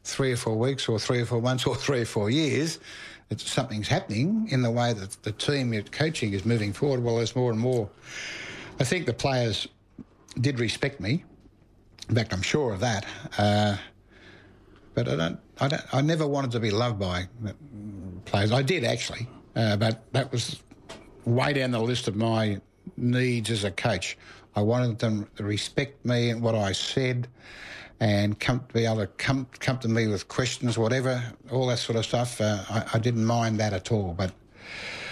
3 or 4 weeks or 3 or 4 months or 3 or 4 years, something's happening in the way that the team you're coaching is moving forward. Well, there's more and more. I think the players did respect me. In fact, I'm sure of that. But I never wanted to be loved by players. I did, actually, but that was way down the list of my needs as a coach. I wanted them to respect me and what I said, and be able to come to me with questions, whatever, all that sort of stuff. I didn't mind that at all. But